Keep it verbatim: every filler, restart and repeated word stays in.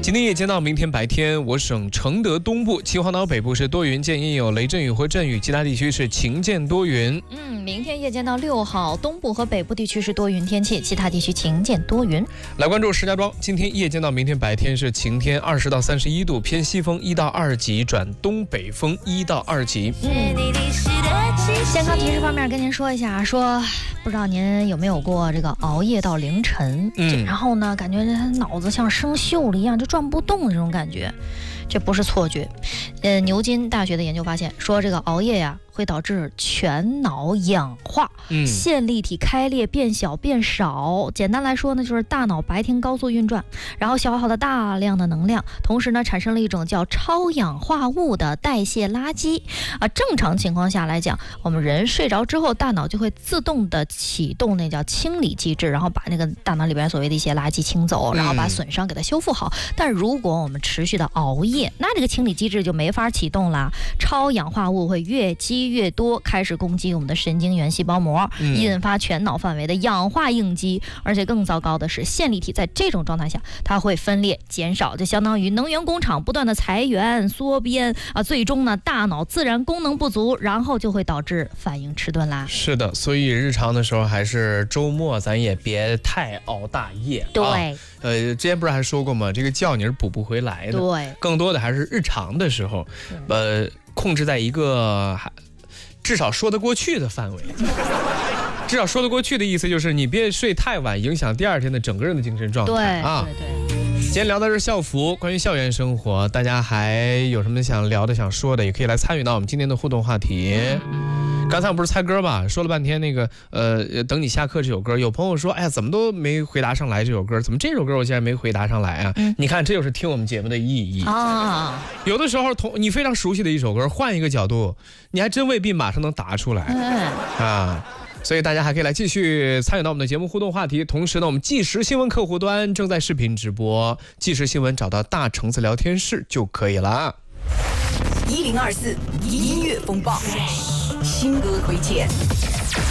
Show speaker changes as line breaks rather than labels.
今天夜间到明天白天，我省承德东部、秦皇岛北部是多云见阴有雷阵雨或阵雨，其他地区是晴间多云。
嗯，明天夜间到六号，东部和北部地区是多云天气，其他地区晴间多云。
来关注石家庄，今天夜间到明天白天是晴天，二十到三十一度，偏西风一到二级转东北风一到二级。
嗯，健康提示方面跟您说一下，说不知道您有没有过这个熬夜到凌晨，嗯，然后呢，感觉脑子像生锈了一样，就转不动这种感觉，这不是错觉。呃，牛津大学的研究发现，说这个熬夜呀，会导致全脑氧化，嗯，线粒体开裂变小变少。简单来说呢，就是大脑白天高速运转，然后消耗了大量的能量，同时呢，产生了一种叫超氧化物的代谢垃圾啊。正常情况下来讲，我们人睡着之后，大脑就会自动的启动那叫清理机制，然后把那个大脑里边所谓的一些垃圾清走，然后把损伤给它修复好。嗯、但如果我们持续的熬夜，那这个清理机制就没法启动了，超氧化物会越积越多，开始攻击我们的神经元细胞膜，嗯、引发全脑范围的氧化应激。而且更糟糕的是，线粒体在这种状态下，它会分裂减少，就相当于能源工厂不断的裁员缩编啊，最终呢，大脑自然功能不足，然后就会导致反应迟钝啦。是的，所以日常的时候还是周末咱也别太熬大夜。对，啊、呃，之前不是还说过吗？这个觉你是补不回来的。对，更多的还是日常的时候，呃，控制在一个至少说得过去的范围。至少说得过去的意思就是你别睡太晚，影响第二天的整个人的精神状态。对啊，对对。今天聊的是校服，关于校园生活，大家还有什么想聊的、想说的，也可以来参与到我们今天的互动话题。刚才我不是猜歌吧，说了半天那个呃，等你下课这首歌，有朋友说，哎呀，怎么都没回答上来这首歌，怎么这首歌我竟然没回答上来啊？嗯、你看，这就是听我们节目的意义啊。有的时候同你非常熟悉的一首歌，换一个角度，你还真未必马上能答出来、嗯、啊。所以大家还可以来继续参与到我们的节目互动话题。同时呢，我们即时新闻客户端正在视频直播，即时新闻找到大橙子聊天室就可以了。
一零二四音乐风暴新歌推荐。